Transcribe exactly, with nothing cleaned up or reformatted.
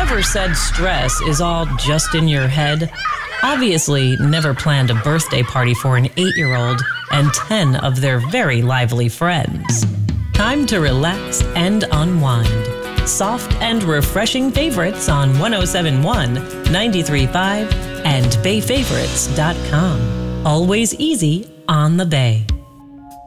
ever said stress is all just in your head? Obviously, never planned a birthday party for an eight-year-old and ten of their very lively friends. Time to relax and unwind. Soft and refreshing favorites on one oh seven point one, ninety-three point five, and bay favorites dot com. Always easy on the Bay.